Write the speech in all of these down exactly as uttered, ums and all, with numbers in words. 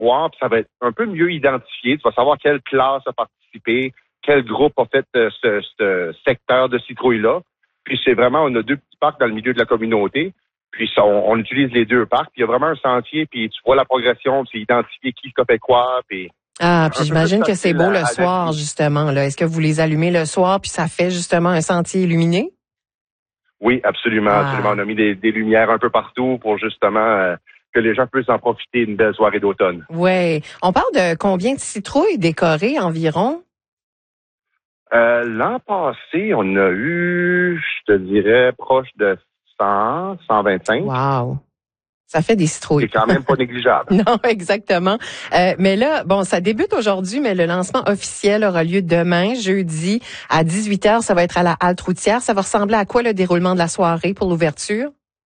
boire, puis ça va être un peu mieux identifié. Tu vas savoir quelle classe a participé, quel groupe a fait euh, ce, ce secteur de citrouille-là. Puis c'est vraiment, on a deux petits parcs dans le milieu de la communauté. Puis ça, on, on utilise les deux parcs. Puis il y a vraiment un sentier, puis tu vois la progression, puis c'est identifié qui fait quoi, puis... Ah, puis j'imagine que c'est beau le soir, justement, là. Est-ce que vous les allumez le soir, puis ça fait justement un sentier illuminé? Oui, absolument, ah. absolument. On a mis des, des lumières un peu partout pour justement euh, que les gens puissent en profiter une belle soirée d'automne. Oui. On parle de combien de citrouilles décorées environ? Euh, l'an passé, on a eu, je te dirais, proche de cent, cent vingt-cinq. Wow! Ça fait des citrouilles. C'est quand même pas négligeable. Non, exactement. Euh, mais là, bon, ça débute aujourd'hui, mais le lancement officiel aura lieu demain, jeudi, à dix-huit heures. Ça va être à la halte routière. Ça va ressembler à quoi le déroulement de la soirée pour l'ouverture?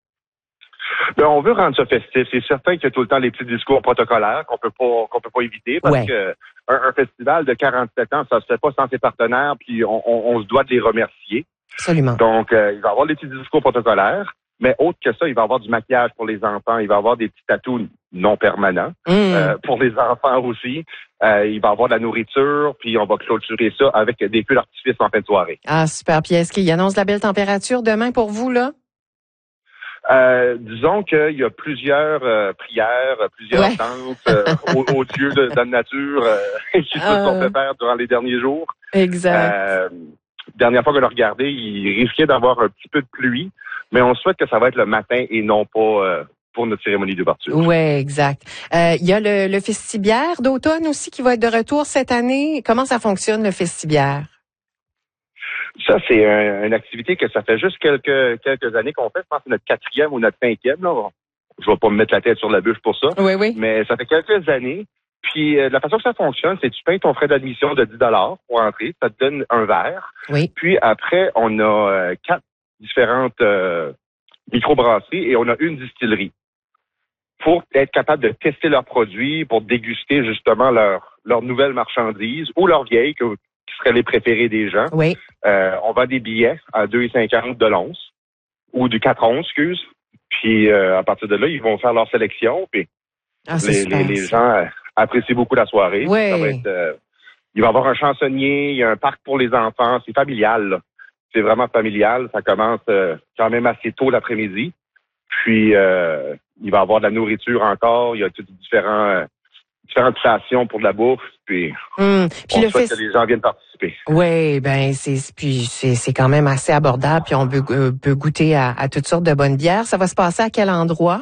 Ben, on veut rendre ça festif. C'est certain qu'il y a tout le temps les petits discours protocolaires qu'on peut pas qu'on peut pas éviter parce ouais. que un, un festival de quarante-sept ans, ça se fait pas sans ses partenaires, puis on, on, on se doit de les remercier. Absolument. Donc, euh, il va y avoir des petits discours protocolaires. Mais autre que ça, il va y avoir du maquillage pour les enfants, il va y avoir des petits tatous non permanents mmh. euh, pour les enfants aussi. Euh, il va y avoir de la nourriture, puis on va clôturer ça avec des feux d'artifice en fin de soirée. Ah, super. Puis est-ce qu'il annonce la belle température demain pour vous, là? Euh, disons qu'il y a plusieurs euh, prières, plusieurs ouais. danses euh, aux, aux dieux de, de la nature euh, qui se sont fait faire durant les derniers jours. Exact. Euh, dernière fois qu'on a regardé, il risquait d'avoir un petit peu de pluie. Mais on souhaite que ça va être le matin et non pas euh, pour notre cérémonie d'ouverture. Oui, exact. Euh, il y a le, le festibiaire d'automne aussi qui va être de retour cette année. Comment ça fonctionne, le festibiaire? Ça, c'est un, une activité que ça fait juste quelques quelques années qu'on fait. Je pense que c'est notre quatrième ou notre cinquième. Là. Je vais pas me mettre la tête sur la bûche pour ça. Oui, oui. Mais ça fait quelques années. Puis euh, la façon que ça fonctionne, c'est que tu payes ton frais d'admission de dix dollars pour entrer. Ça te donne un verre. Oui. Puis après, on a euh, quatre différentes euh, microbrasseries et on a une distillerie pour être capable de tester leurs produits, pour déguster justement leurs leur nouvelles marchandises ou leurs vieilles que, qui seraient les préférées des gens. Oui. Euh, on vend des billets à deux cinquante de l'once ou du quatre onces, excuse. Puis euh, à partir de là, ils vont faire leur sélection. Puis ah, les, les, les gens euh, apprécient beaucoup la soirée. Oui. Ça va être, euh, il va y avoir un chansonnier, il y a un parc pour les enfants. C'est familial, là. C'est vraiment familial. Ça commence euh, quand même assez tôt l'après-midi. Puis, euh, il va y avoir de la nourriture encore. Il y a toutes différents, euh, différentes stations pour de la bouffe. Puis, mmh. puis on le souhaite fest... que les gens viennent participer. Oui, ben c'est puis c'est, c'est quand même assez abordable. Puis on peut, euh, peut goûter à, à toutes sortes de bonnes bières. Ça va se passer à quel endroit?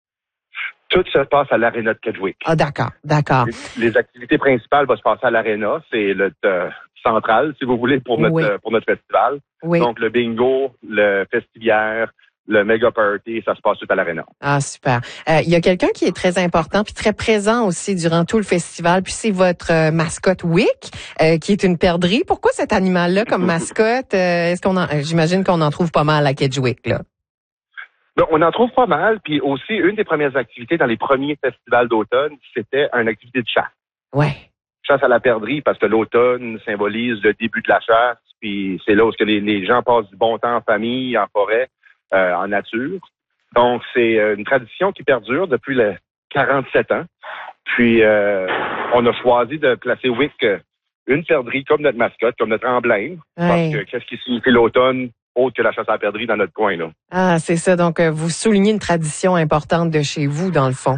Tout se passe à l'Arena de Kedgewick. Ah, d'accord, d'accord. Les, les activités principales vont se passer à l'Arena. C'est le euh, central, si vous voulez, pour notre, oui. euh, pour notre festival. Oui. Donc, le bingo, le festiviaire, le méga party, ça se passe tout à l'Arena. Ah, super. Il euh, y a quelqu'un qui est très important puis très présent aussi durant tout le festival, puis c'est votre euh, mascotte Wick, euh, qui est une perdrix. Pourquoi cet animal-là comme mascotte? Euh, est-ce qu'on en, j'imagine qu'on en trouve pas mal à Kedgewick, là? Ben, on en trouve pas mal. Puis aussi, une des premières activités dans les premiers festivals d'automne, c'était une activité de chasse. Ouais. Chasse à la perdrix, parce que l'automne symbolise le début de la chasse. Puis c'est là où les, les gens passent du bon temps en famille, en forêt, euh, en nature. Donc, c'est une tradition qui perdure depuis les quarante-sept ans. Puis, euh, on a choisi de placer Wick, une perdrix, comme notre mascotte, comme notre emblème. Ouais. Parce que qu'est-ce qui signifie l'automne autre que la chasse à la perdrix dans notre coin, là? Ah, c'est ça. Donc, euh, vous soulignez une tradition importante de chez vous, dans le fond.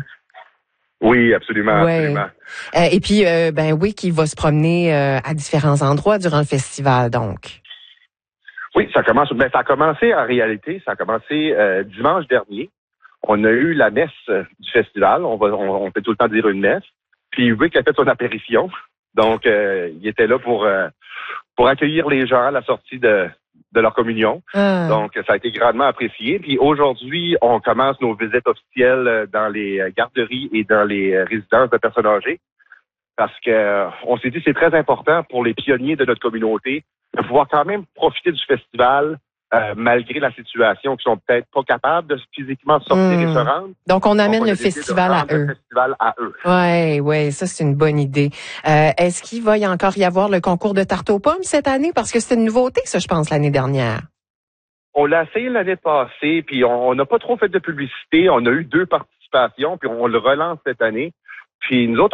Oui, absolument, ouais. absolument. Euh, et puis, euh, ben oui, qui va se promener euh, à différents endroits durant le festival, donc. Oui, ça commence. Ben, ça a commencé en réalité. Ça a commencé euh, dimanche dernier. On a eu la messe euh, du festival. On va, on, on fait tout le temps dire une messe. Puis Wick a fait son apparition. Donc, euh, il était là pour euh, pour accueillir les gens à la sortie de de leur communion. Ah. Donc, ça a été grandement apprécié. Puis aujourd'hui, on commence nos visites officielles dans les garderies et dans les résidences de personnes âgées. Parce que on s'est dit que c'est très important pour les pionniers de notre communauté de pouvoir quand même profiter du festival euh, malgré la situation, qui sont peut-être pas capables de physiquement sortir mmh. et se rendre. Donc, on amène Donc, on le festival à eux. Le festival à eux. Ouais, ouais, ça c'est une bonne idée. Euh, est-ce qu'il va y encore y avoir le concours de tarte aux pommes cette année? Parce que c'était une nouveauté, ça, je pense, l'année dernière. On l'a essayé l'année passée, puis on n'a pas trop fait de publicité. On a eu deux participations, puis on le relance cette année. Puis nous autres,